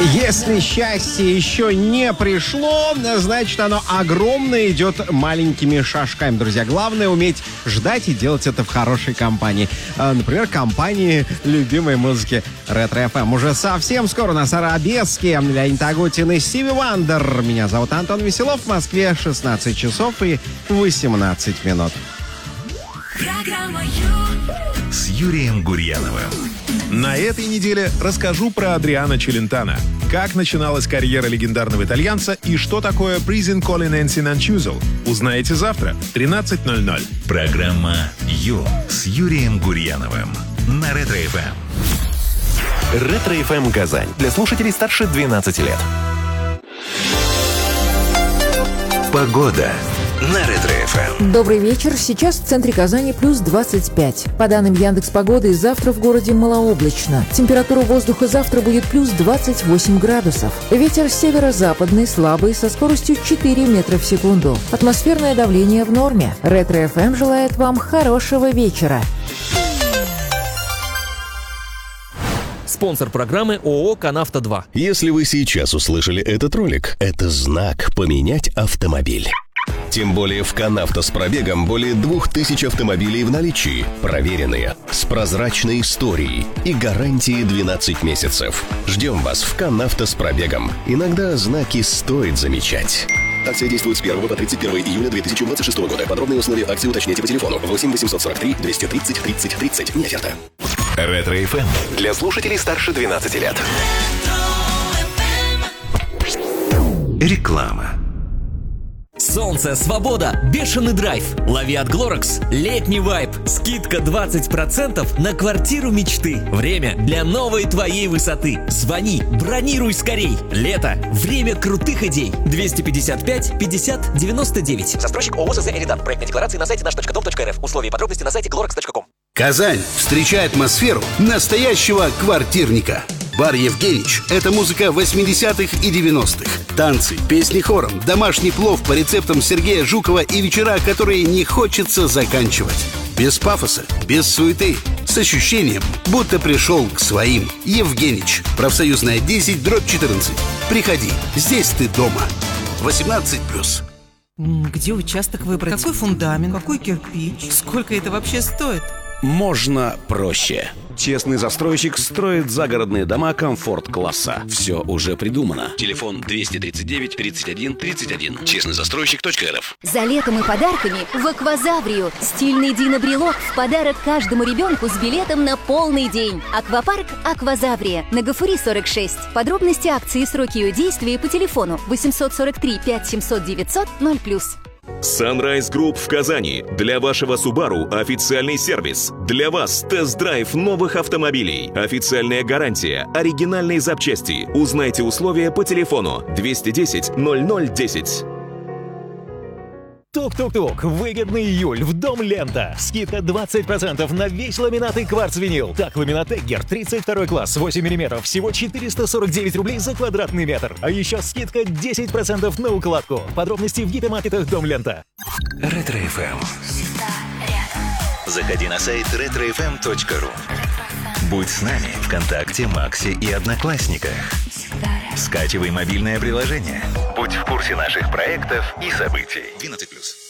Если счастье еще не пришло, значит оно огромное идет маленькими шажками, друзья. Главное уметь ждать и делать это в хорошей компании. Например, компании любимой музыки Ретро FM. Уже совсем скоро у нас арабески, Леонид Агутин и Стиви Вандер. Меня зовут Антон Веселов. В Москве 16 часов и 18 минут. Программа Ю с Юрием Гурьяновым. На этой неделе расскажу про Адриано Челентано. Как начиналась карьера легендарного итальянца и что такое Prison Calling Nancy Nanchuzzel, узнаете завтра в 13:00. Программа Ю с Юрием Гурьяновым на Ретро FM. Ретро FM Казань. Для слушателей старше 12 лет. Погода на Ретро FM. Добрый вечер. Сейчас в центре Казани плюс 25. По данным Яндекс.Погоды, завтра в городе малооблачно. Температура воздуха завтра будет плюс 28 градусов. Ветер северо-западный, слабый, со скоростью 4 метра в секунду. Атмосферное давление в норме. Ретро FM желает вам хорошего вечера. Спонсор программы ООО «Канавто-2». Если вы сейчас услышали этот ролик, это знак «Поменять автомобиль». Тем более в «Канавто» с пробегом более 2000 автомобилей в наличии. Проверенные, с прозрачной историей и гарантией 12 месяцев. Ждем вас в «Канавто» с пробегом. Иногда знаки стоит замечать. Акция действует с 1 по 31 июля 2026 года. Подробные условия акции уточните по телефону 8 843 230 30 30. Не оферта. Ретро FM Для слушателей старше 12 лет. реклама. Солнце, свобода, бешеный драйв. Лови от Глоракс летний вайб. Скидка 20% на квартиру мечты. Время для новой твоей высоты. Звони, бронируй скорей. Лето. Время крутых идей. 255 50 99. Застройщик ООО ЗЗ «Элитан». Проектная декларация на сайте наш.дом.рф. Условия и подробности на сайте glorax.com. Казань, встречай атмосферу настоящего квартирника. Бар «Евгенич» — это музыка 80-х и 90-х. Танцы, песни хором, домашний плов по рецептам Сергея Жукова и вечера, которые не хочется заканчивать. Без пафоса, без суеты, с ощущением, будто пришел к своим. «Евгенич», профсоюзная 10/14. Приходи, здесь ты дома. 18+. Где участок выбрать? Какой фундамент? Какой кирпич? Сколько это вообще стоит? Можно проще. Честный застройщик строит загородные дома комфорт-класса. Все уже придумано. Телефон 239 31 31. Честныйзастройщик.рф. За летом и подарками в Аквазаврию. Стильный динобрелок в подарок каждому ребенку с билетом на полный день. Аквапарк Аквазаврия. На Гафури 46. Подробности акции и сроки ее действия по телефону 843 5700 900 0+. Sunrise Group в Казани. Для вашего Subaru официальный сервис. Для вас тест-драйв новых автомобилей. Официальная гарантия. Оригинальные запчасти. Узнайте условия по телефону 210 0010. Тук-тук-тук. Выгодный июль в Дом Лента. Скидка 20% на весь ламинат и кварц-винил. Так, ламинат Эггер 32 класс, 8 мм. Всего 449 рублей за квадратный метр. А еще скидка 10% на укладку. Подробности в гипермаркетах Дом Лента. Ретро FM. Заходи на сайт retrofm.ru. Будь с нами ВКонтакте, Максе и Одноклассниках. Скачивай мобильное приложение. Будь в курсе наших проектов и событий. 12+.